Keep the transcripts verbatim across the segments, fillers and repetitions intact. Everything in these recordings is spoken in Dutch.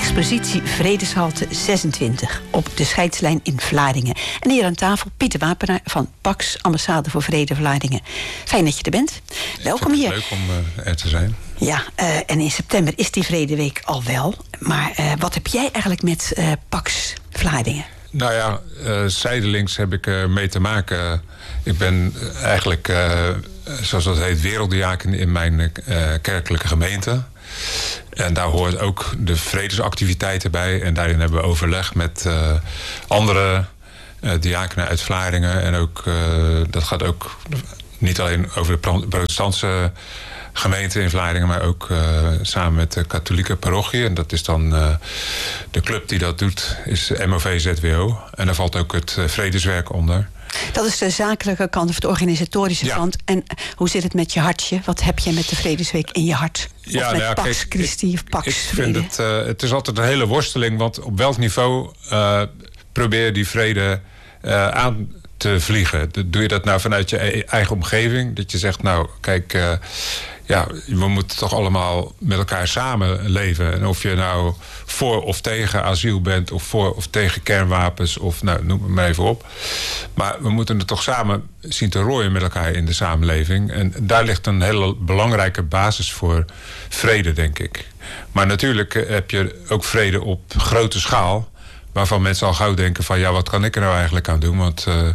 expositie Vredeshalte zesentwintig op de scheidslijn in Vlaardingen. En hier aan tafel Pieter Wapenaar van Pax, Ambassade voor Vrede Vlaardingen. Fijn dat je er bent. Welkom hier. Leuk om uh, er te zijn. Ja, uh, en in september is die Vredeweek al wel. Maar uh, wat heb jij eigenlijk met uh, Pax Vlaardingen? Nou ja, uh, zijdelings heb ik uh, mee te maken. Ik ben uh, eigenlijk, uh, zoals dat heet, werelddiaken in mijn uh, kerkelijke gemeente. En daar hoort ook de vredesactiviteiten bij. En daarin hebben we overleg met uh, andere uh, diakenen uit Vlaardingen. En ook, uh, dat gaat ook niet alleen over de protestantse gemeente in Vlaardingen, maar ook uh, samen met de katholieke parochie. En dat is dan uh, de club die dat doet, is M O V Z W O. En daar valt ook het uh, vredeswerk onder. Dat is de zakelijke kant of de organisatorische ja. kant. En hoe zit het met je hartje? Wat heb je met de Vredesweek in je hart? Of ja, met nou ja, Pax kijk, Christi of Pax ik Vrede? Vind het, uh, het is altijd een hele worsteling. Want op welk niveau uh, probeer je die vrede uh, aan te vliegen? Doe je dat nou vanuit je eigen omgeving? Dat je zegt, nou, kijk, Uh, ja, we moeten toch allemaal met elkaar samenleven. En of je nou voor of tegen asiel bent, of voor of tegen kernwapens, of nou, noem het maar even op. Maar we moeten het toch samen zien te rooien met elkaar in de samenleving. En daar ligt een hele belangrijke basis voor vrede, denk ik. Maar natuurlijk heb je ook vrede op grote schaal, waarvan mensen al gauw denken van, ja, wat kan ik er nou eigenlijk aan doen? Want uh,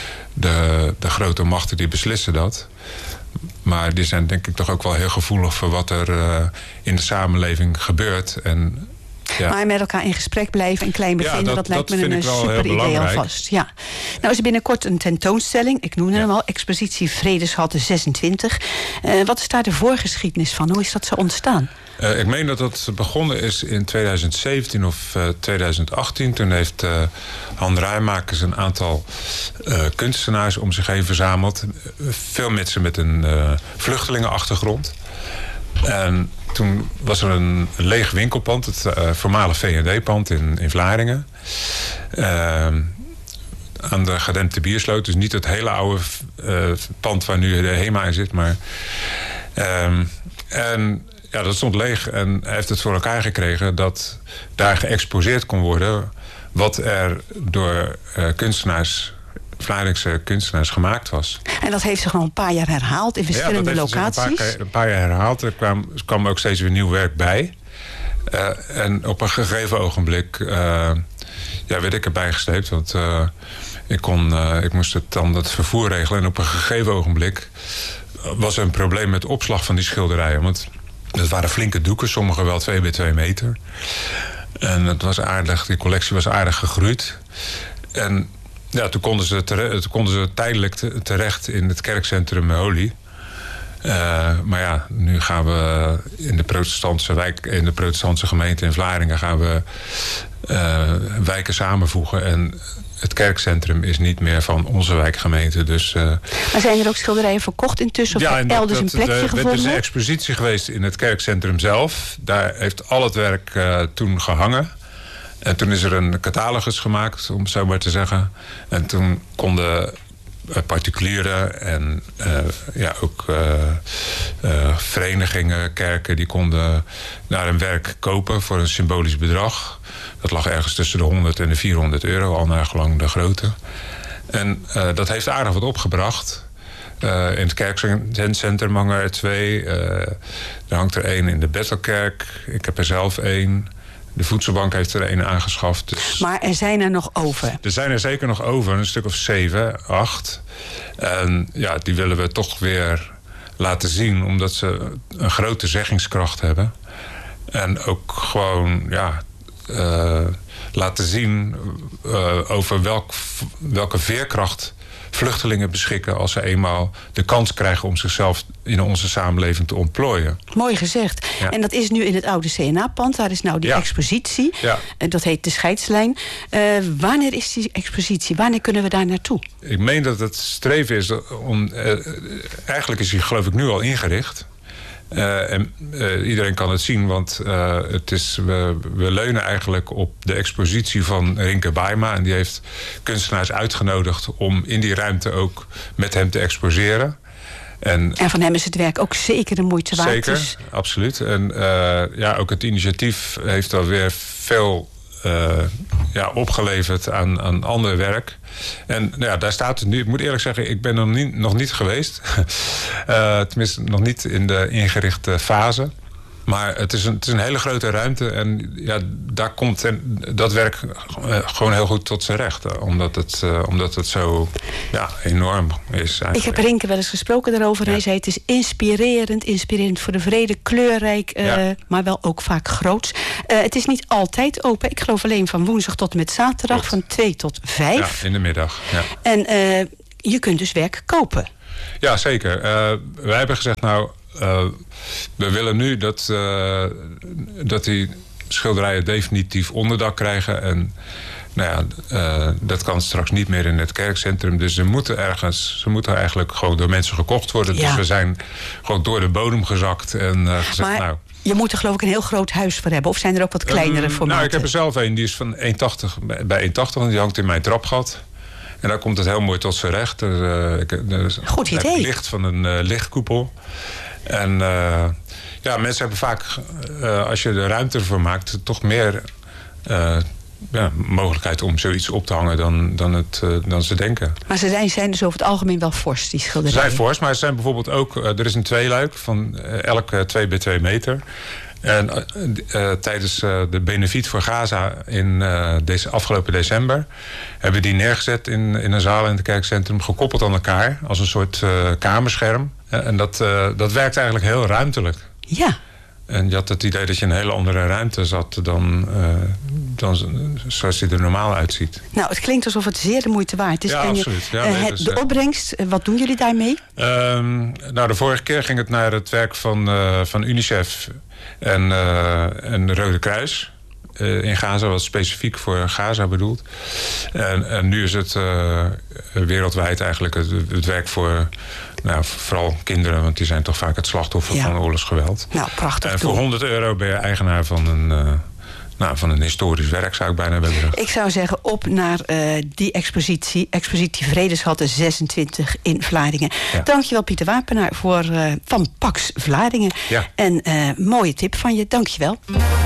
de, de grote machten die beslissen dat. Maar die zijn denk ik toch ook wel heel gevoelig voor wat er uh, in de samenleving gebeurt. En, ja. Maar met elkaar in gesprek blijven en klein beginnen, ja, dat, dat lijkt dat me een super idee alvast. Ja. Nou is er binnenkort een tentoonstelling, ik noemde ja. hem al, expositie Vredeshalte zesentwintig. Uh, wat is daar de voorgeschiedenis van? Hoe is dat zo ontstaan? Uh, ik meen dat dat begonnen is in tweeduizend zeventien of uh, tweeduizend achttien. Toen heeft uh, Han Rijmakers een aantal uh, kunstenaars om zich heen verzameld. Veel mensen met een uh, vluchtelingenachtergrond. En toen was er een leeg winkelpand, het uh, voormalig V en D-pand in, in Vlaardingen. Uh, aan de gedempte Biersloot. Dus niet het hele oude uh, pand waar nu de HEMA in zit. Maar, uh, en ja, dat stond leeg en hij heeft het voor elkaar gekregen dat daar geëxposeerd kon worden wat er door uh, kunstenaars, Vlaardingse kunstenaars gemaakt was. En dat heeft zich al een paar jaar herhaald in verschillende ja, dat heeft locaties? Een paar, een paar jaar herhaald. Er kwam, er kwam ook steeds weer nieuw werk bij. Uh, en op een gegeven ogenblik uh, ja, werd ik erbij gesleept. Want uh, ik, kon, uh, ik moest het dan het vervoer regelen. En op een gegeven ogenblik was er een probleem met de opslag van die schilderijen. Want dat waren flinke doeken, sommige wel twee bij twee meter. En het was aardig, die collectie was aardig gegroeid. En ja, toen konden ze, tere- toen konden ze tijdelijk te- terecht in het kerkcentrum Holy. Uh, maar ja, nu gaan we in de protestantse wijk, in de protestantse gemeente in Vlaardingen gaan we uh, wijken samenvoegen. En het kerkcentrum is niet meer van onze wijkgemeente. Dus, uh, maar zijn er ook schilderijen verkocht intussen? Of ja, elders dat, een plekje de, gevonden? Er is een expositie geweest in het kerkcentrum zelf. Daar heeft al het werk uh, toen gehangen. En toen is er een catalogus gemaakt, om het zo maar te zeggen. En toen konden uh, particulieren en uh, ja, ook uh, uh, verenigingen, kerken, die konden naar een werk kopen voor een symbolisch bedrag. Dat lag ergens tussen de honderd en de vierhonderd euro, al naar gelang de grootte. En uh, dat heeft aardig wat opgebracht. Uh, in het kerkcentrum hangen er twee. Uh, er hangt er één in de Bethelkerk. Ik heb er zelf één. De voedselbank heeft er een aangeschaft. Dus maar er zijn er nog over? Er zijn er zeker nog over. Een stuk of zeven, acht. En ja, die willen we toch weer laten zien. Omdat ze een grote zeggingskracht hebben. En ook gewoon, ja, Uh, laten zien uh, over welk, welke veerkracht vluchtelingen beschikken als ze eenmaal de kans krijgen om zichzelf in onze samenleving te ontplooien. Mooi gezegd. Ja. En dat is nu in het oude C N A-pand. Daar is nou die ja. expositie. Ja. Uh, dat heet de scheidslijn. Uh, wanneer is die expositie? Wanneer kunnen we daar naartoe? Ik meen dat het streven is om Uh, eigenlijk is die geloof ik nu al ingericht. Uh, en uh, iedereen kan het zien, want uh, het is, we, we leunen eigenlijk op de expositie van Rinke Baima. En die heeft kunstenaars uitgenodigd om in die ruimte ook met hem te exposeren. En, en van hem is het werk ook zeker de moeite waard. Zeker, dus... absoluut. En uh, ja, ook het initiatief heeft alweer veel uh, ja, opgeleverd aan, aan ander werk. En nou ja, daar staat het nu. Ik moet eerlijk zeggen, ik ben er nog niet, nog niet geweest. uh, tenminste, nog niet in de ingerichte fase. Maar het is, een, het is een hele grote ruimte. En ja, daar komt dat werk gewoon heel goed tot zijn recht. Omdat het, uh, omdat het zo ja, enorm is eigenlijk. Ik heb Rinke wel eens gesproken daarover. Ja. Hij zei het is inspirerend. Inspirerend voor de vrede. Kleurrijk. Uh, ja. Maar wel ook vaak groots. Uh, het is niet altijd open. Ik geloof alleen van woensdag tot en met zaterdag. Klopt. Van twee tot vijf. Ja, in de middag. Ja. En uh, je kunt dus werk kopen. Ja, zeker. Uh, wij hebben gezegd nou... Uh, we willen nu dat, uh, dat die schilderijen definitief onderdak krijgen. En nou ja, uh, dat kan straks niet meer in het kerkcentrum. Dus ze moeten ergens, ze moeten eigenlijk gewoon door mensen gekocht worden. Ja. Dus we zijn gewoon door de bodem gezakt en uh, gezegd maar... nou... Je moet er geloof ik een heel groot huis voor hebben. Of zijn er ook wat kleinere um, formaten? Nou, ik heb er zelf een. Die is van één komma tachtig bij één komma tachtig. En die hangt in mijn trapgat. En daar komt het heel mooi tot zijn recht. Er, uh, er is Goed idee. Het licht van een uh, lichtkoepel. En uh, ja, mensen hebben vaak, uh, als je de ruimte ervoor maakt, toch meer uh, ja, mogelijkheid om zoiets op te hangen dan, dan, het, uh, dan ze denken. Maar ze zijn, zijn dus over het algemeen wel fors, die schilderijen? Ze zijn fors, maar ze zijn bijvoorbeeld ook, uh, er is een tweeluik van uh, elke twee bij twee meter. En uh, uh, tijdens uh, de benefiet voor Gaza in uh, deze afgelopen december hebben we die neergezet in, in een zaal in het kerkcentrum, gekoppeld aan elkaar als een soort uh, kamerscherm. Uh, en dat, uh, dat werkt eigenlijk heel ruimtelijk. Ja. En je had het idee dat je in een hele andere ruimte zat dan, uh, dan zoals die er normaal uitziet. Nou, het klinkt alsof het zeer de moeite waard is. Ja, en absoluut. Ja, uh, nee, het, dus, de opbrengst, uh, wat doen jullie daarmee? Um, nou, de vorige keer ging het naar het werk van, uh, van UNICEF en, uh, en de Rode Kruis. Uh, in Gaza, wat specifiek voor Gaza bedoeld. En, en nu is het uh, wereldwijd eigenlijk het, het werk voor... Nou, vooral kinderen, want die zijn toch vaak het slachtoffer ja. van oorlogsgeweld. Nou, prachtig. En voor honderd euro ben je eigenaar van een, uh, nou, van een historisch werk, zou ik bijna willen zeggen. Ik zou zeggen, op naar uh, die expositie. Expositie Vredeshalte zesentwintig in Vlaardingen. Ja. Dankjewel Pieter Wapenaar voor, uh, van Pax Vlaardingen. Ja. En uh, mooie tip van je, dankjewel.